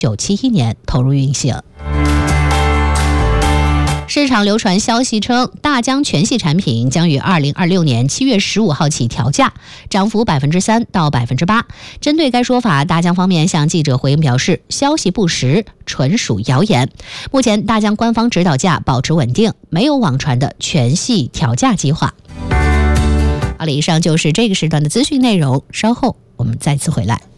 1971年投入运行。市场流传消息称，大疆全系产品将于2026年7月15号起调价，涨幅3%到8%。针对该说法，大疆方面向记者回应表示，消息不实，纯属谣言。目前大疆官方指导价保持稳定，没有网传的全系调价计划。好了，以上就是这个时段的资讯内容，稍后我们再次回来。